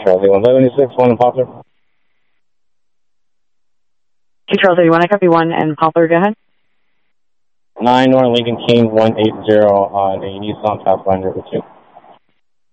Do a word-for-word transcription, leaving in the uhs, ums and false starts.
Charles one seven six, one in Poplar. Two Charles eighty-one, I copy one, and Poplar, go ahead. nine North Lincoln Kings one eighty on a Nissan Pathfinder with two.